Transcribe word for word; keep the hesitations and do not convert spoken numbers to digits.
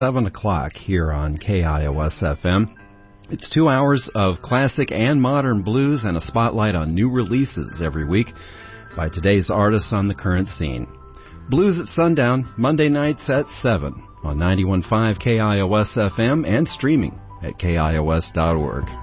seven o'clock here on K I O S F M. It's two hours of classic and modern blues and a spotlight on new releases every week by today's artists on the current scene. Blues at Sundown, Monday nights at seven on ninety-one point five K I O S F M and streaming at K I O S dot org.